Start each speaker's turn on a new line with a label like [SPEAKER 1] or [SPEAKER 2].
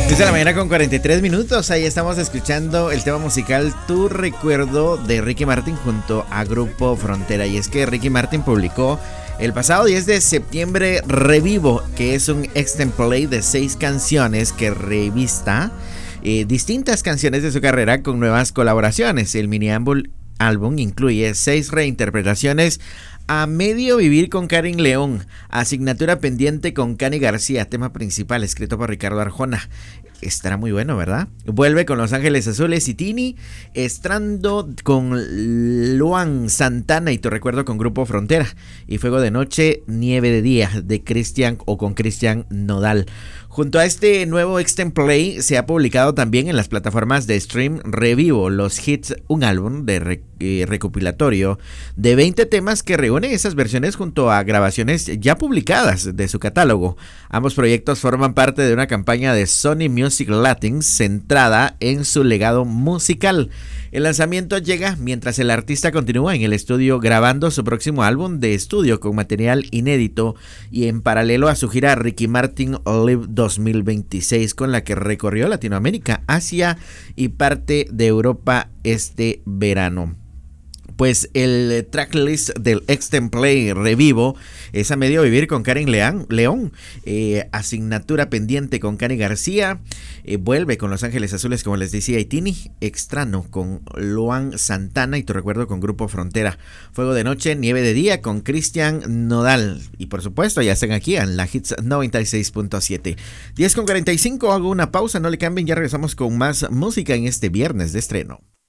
[SPEAKER 1] 10 de la mañana con 43 minutos. Ahí estamos escuchando el tema musical Tu Recuerdo de Ricky Martin junto a Grupo Frontera. Y es que Ricky Martin publicó el pasado 10 de septiembre Revivo, que es un extended play de 6 canciones que revista distintas canciones de su carrera con nuevas colaboraciones. El mini álbum incluye 6 reinterpretaciones: A Medio Vivir con Karin León, Asignatura Pendiente con Cani García, tema principal escrito por Ricardo Arjona. Estará muy bueno, ¿verdad? Vuelve con Los Ángeles Azules y Tini, Estrando con Luan Santana y Tu Recuerdo con Grupo Frontera, y Fuego de Noche, Nieve de Día de Cristian o con Cristian Nodal. Junto a este nuevo extended play se ha publicado también en las plataformas de stream Revivo, Los Hits, un álbum de recopilatorio de 20 temas que reúne esas versiones junto a grabaciones ya publicadas de su catálogo. Ambos proyectos forman parte de una campaña de Sony Music Latin centrada en su legado musical. El lanzamiento llega mientras el artista continúa en el estudio grabando su próximo álbum de estudio con material inédito y en paralelo a su gira Ricky Martin Live 2026, con la que recorrió Latinoamérica, Asia y parte de Europa este verano. Pues el tracklist del extended play Revivo es A Medio Vivir con Karin León, Asignatura Pendiente con Cani García, Vuelve con Los Ángeles Azules, como les decía, y Tini, Extraño con Luan Santana y Tu Recuerdo con Grupo Frontera, Fuego de Noche, Nieve de Día con Cristian Nodal, y por supuesto ya están aquí en la Hits 96.7. 10:45, hago una pausa, no le cambien, ya regresamos con más música en este viernes de estreno.